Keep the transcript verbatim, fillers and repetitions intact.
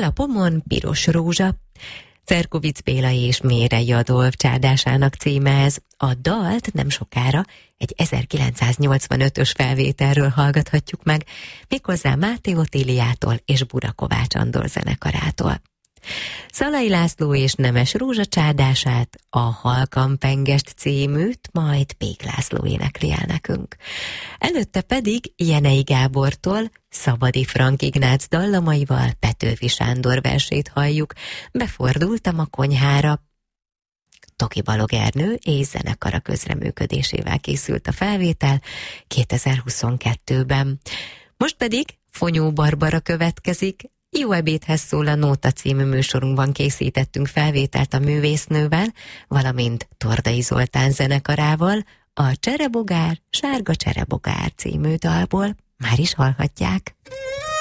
Kalapomon piros rózsa. Cerkovics Béla és Mérei Adolf csádásának címe ez. A dalt nem sokára egy ezerkilencszáznyolcvanötös felvételről hallgathatjuk meg, méghozzá Máté Otíliától és Bura Kovács Andor zenekarától. Szalai László és Nemes Rózsa csádását, a Halkan Pengest címűt majd Pék László énekli el nekünk. Előtte pedig Jenei Gábortól Szabadi Frank Ignác dallamaival Petőfi Sándor versét halljuk, Befordultam a konyhára. Toki Balog Ernő és zenekara közreműködésével készült a felvétel kétezer-huszonkettőben. Most pedig Fonyó Barbara következik. Jó ebédhez szól a Nóta című műsorunkban készítettünk felvételt a művésznővel, valamint Tordai Zoltán zenekarával, a Cserebogár, Sárga Cserebogár című dalból. Már is hallhatják.